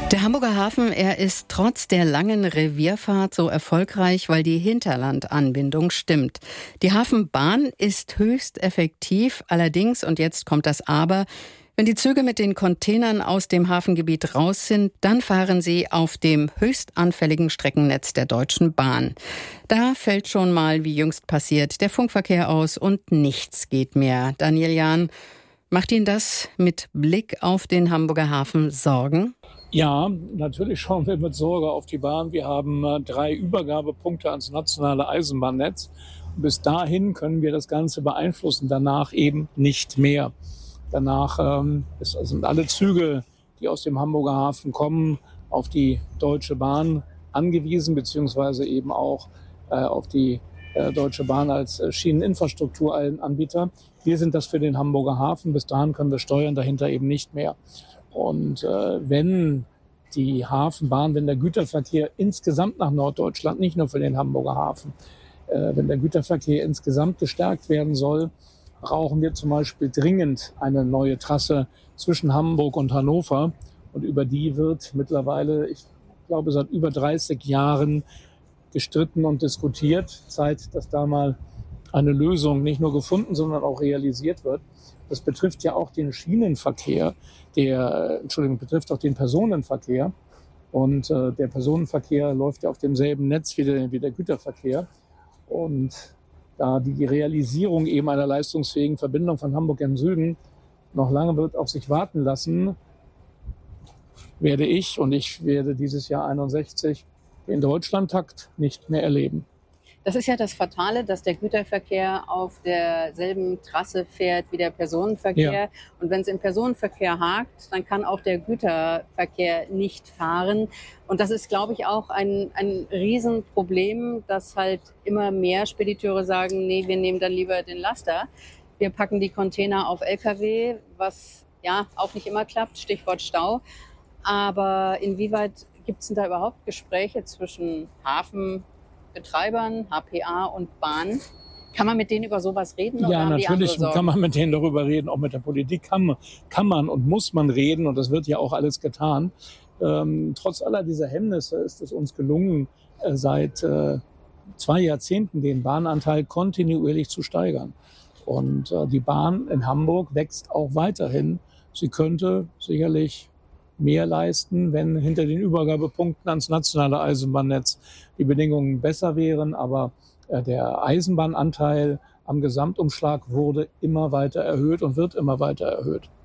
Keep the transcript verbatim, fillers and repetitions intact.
Der Hamburger Hafen, er ist trotz der langen Revierfahrt so erfolgreich, weil die Hinterlandanbindung stimmt. Die Hafenbahn ist höchst effektiv, allerdings, und jetzt kommt das Aber, wenn die Züge mit den Containern aus dem Hafengebiet raus sind, dann fahren sie auf dem höchst anfälligen Streckennetz der Deutschen Bahn. Da fällt schon mal, wie jüngst passiert, der Funkverkehr aus und nichts geht mehr. Daniel Jahn, macht Ihnen das mit Blick auf den Hamburger Hafen Sorgen? Ja, natürlich schauen wir mit Sorge auf die Bahn. Wir haben äh, drei Übergabepunkte ans nationale Eisenbahnnetz. Bis dahin können wir das Ganze beeinflussen, danach eben nicht mehr. Danach ähm, ist, sind alle Züge, die aus dem Hamburger Hafen kommen, auf die Deutsche Bahn angewiesen, beziehungsweise eben auch äh, auf die äh, Deutsche Bahn als äh, Schieneninfrastrukturanbieter. Wir sind das für den Hamburger Hafen. Bis dahin können wir steuern, dahinter eben nicht mehr. Und äh, wenn die Hafenbahn, wenn der Güterverkehr insgesamt nach Norddeutschland, nicht nur für den Hamburger Hafen, äh, wenn der Güterverkehr insgesamt gestärkt werden soll, brauchen wir zum Beispiel dringend eine neue Trasse zwischen Hamburg und Hannover. Und über die wird mittlerweile, ich glaube, seit über dreißig Jahren gestritten und diskutiert. Zeit, dass da mal eine Lösung nicht nur gefunden, sondern auch realisiert wird. Das betrifft ja auch den Schienenverkehr, der, Entschuldigung, betrifft auch den Personenverkehr. Und äh, der Personenverkehr läuft ja auf demselben Netz wie der, wie der Güterverkehr. Und da die Realisierung eben einer leistungsfähigen Verbindung von Hamburg im Süden noch lange wird auf sich warten lassen, werde ich, und ich werde dieses Jahr einundsechzig, den Deutschlandtakt nicht mehr erleben. Das ist ja das Fatale, dass der Güterverkehr auf derselben Trasse fährt wie der Personenverkehr. Ja. Und wenn es im Personenverkehr hakt, dann kann auch der Güterverkehr nicht fahren. Und das ist, glaube ich, auch ein, ein Riesenproblem, dass halt immer mehr Spediteure sagen, nee, wir nehmen dann lieber den Laster. Wir packen die Container auf L K W, was ja auch nicht immer klappt, Stichwort Stau. Aber inwieweit gibt es denn da überhaupt Gespräche zwischen Hafen, Betreibern, H P A und Bahn? Kann man mit denen über sowas reden? Oder ja, haben natürlich die kann man mit denen darüber reden. Auch mit der Politik kann man, kann man und muss man reden. Und das wird ja auch alles getan. Ähm, trotz aller dieser Hemmnisse ist es uns gelungen, äh, seit äh, zwei Jahrzehnten den Bahnanteil kontinuierlich zu steigern. Und äh, die Bahn in Hamburg wächst auch weiterhin. Sie könnte sicherlich mehr leisten, wenn hinter den Übergabepunkten ans nationale Eisenbahnnetz die Bedingungen besser wären. Aber äh, der Eisenbahnanteil am Gesamtumschlag wurde immer weiter erhöht und wird immer weiter erhöht.